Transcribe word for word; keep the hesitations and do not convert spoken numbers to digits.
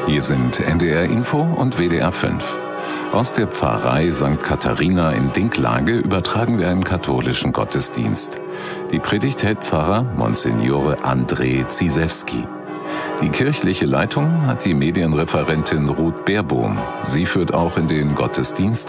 Hier sind N D R Info und W D R fünf. Aus der Pfarrei Sankt Katharina in Dinklage übertragen wir einen katholischen Gottesdienst. Die Predigt hält Pfarrer Monsignore André Ziesewski. Die kirchliche Leitung hat die Medienreferentin Ruth Beerbohm. Sie führt auch in den Gottesdienst